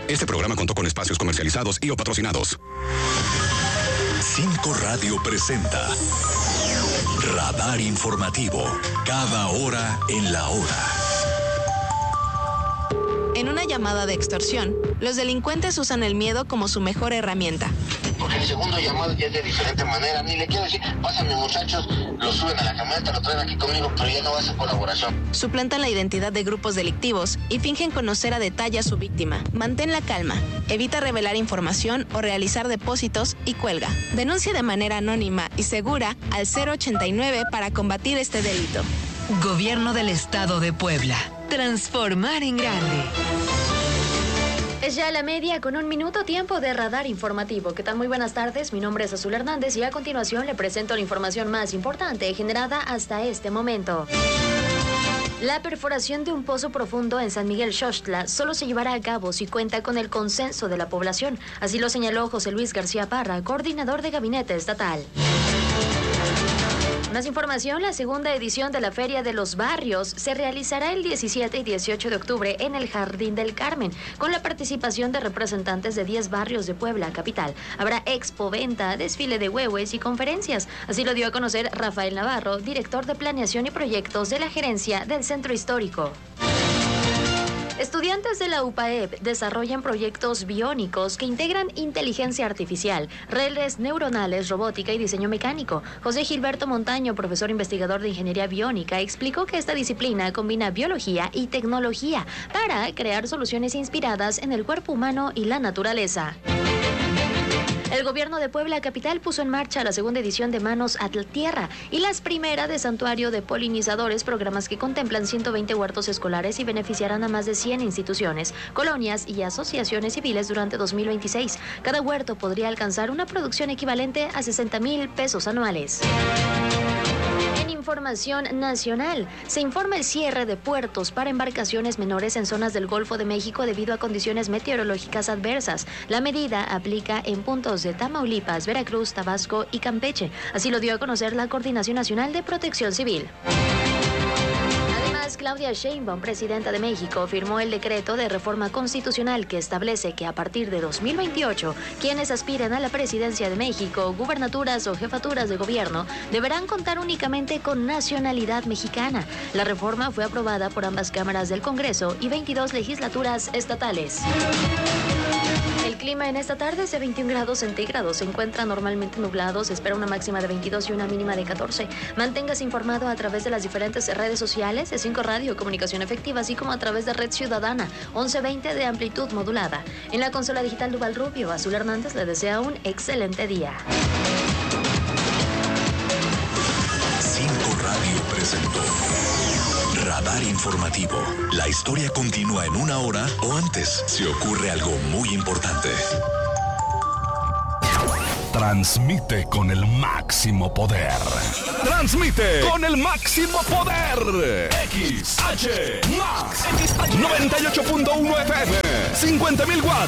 Este programa contó con espacios comercializados y o patrocinados. 5 Radio presenta Radar Informativo. Cada hora en la hora. En una llamada de extorsión, los delincuentes usan el miedo como su mejor herramienta. Porque el segundo llamado ya es de diferente manera. Ni le quiero decir, pásenme muchachos, lo suben a la camioneta, lo traen aquí conmigo, pero ya no va a ser colaboración. Suplantan la identidad de grupos delictivos y fingen conocer a detalle a su víctima. Mantén la calma, evita revelar información o realizar depósitos y cuelga. Denuncia de manera anónima y segura al 089 para combatir este delito. Gobierno del Estado de Puebla. Transformar en grande. Es ya la media con 1 minuto, tiempo de Radar Informativo. ¿Qué tal? Muy buenas tardes, mi nombre es Azul Hernández y a continuación le presento la información más importante generada hasta este momento. La perforación de un pozo profundo en San Miguel Xochitla solo se llevará a cabo si cuenta con el consenso de la población. Así lo señaló José Luis García Parra, coordinador de Gabinete Estatal. Más información, la segunda edición de la Feria de los Barrios se realizará el 17 y 18 de octubre en el Jardín del Carmen, con la participación de representantes de 10 barrios de Puebla capital. Habrá expo, venta, desfile de huehues y conferencias. Así lo dio a conocer Rafael Navarro, director de Planeación y Proyectos de la Gerencia del Centro Histórico. Estudiantes de la UPAEP desarrollan proyectos biónicos que integran inteligencia artificial, redes neuronales, robótica y diseño mecánico. José Gilberto Montaño, profesor investigador de ingeniería biónica, explicó que esta disciplina combina biología y tecnología para crear soluciones inspiradas en el cuerpo humano y la naturaleza. El gobierno de Puebla capital puso en marcha la segunda edición de Manos a la Tierra y las primeras de Santuario de Polinizadores, programas que contemplan 120 huertos escolares y beneficiarán a más de 100 instituciones, colonias y asociaciones civiles durante 2026. Cada huerto podría alcanzar una producción equivalente a 60,000 pesos anuales. Información nacional. Se informa el cierre de puertos para embarcaciones menores en zonas del Golfo de México debido a condiciones meteorológicas adversas. La medida aplica en puntos de Tamaulipas, Veracruz, Tabasco y Campeche. Así lo dio a conocer la Coordinación Nacional de Protección Civil. Claudia Sheinbaum, presidenta de México, firmó el decreto de reforma constitucional que establece que a partir de 2028, quienes aspiren a la presidencia de México, gubernaturas o jefaturas de gobierno, deberán contar únicamente con nacionalidad mexicana. La reforma fue aprobada por ambas cámaras del Congreso y 22 legislaturas estatales. El clima en esta tarde es de 21 grados centígrados. Se encuentra normalmente nublado. Se espera una máxima de 22 y una mínima de 14. Manténgase informado a través de las diferentes redes sociales de 5 Radio, Comunicación Efectiva, así como a través de Red Ciudadana, 1120 de amplitud modulada. En la consola digital Duval Rubio, Azul Hernández le desea un excelente día. 5 Radio presentó Radar Informativo. La historia continúa en 1 hora o antes si ocurre algo muy importante. Transmite con el máximo poder. Transmite con el máximo poder. XH Max 98.1 FM. 50,000 watts.